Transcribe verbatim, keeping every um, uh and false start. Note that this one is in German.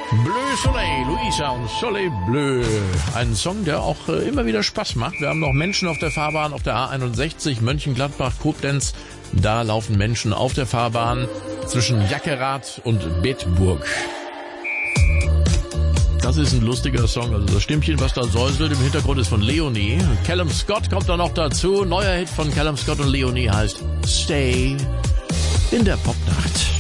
Bleu Soleil, Luisa und Soleil Bleu. Ein Song, der auch äh, immer wieder Spaß macht. Wir haben noch Menschen auf der Fahrbahn auf der A einundsechzig, Mönchengladbach, Koblenz. Da laufen Menschen auf der Fahrbahn zwischen Jackerath und Bedburg. Das ist ein lustiger Song. Also das Stimmchen, was da säuselt im Hintergrund, ist von Leonie. Callum Scott kommt da noch dazu. Neuer Hit von Callum Scott und Leonie heißt Stay in der Popnacht.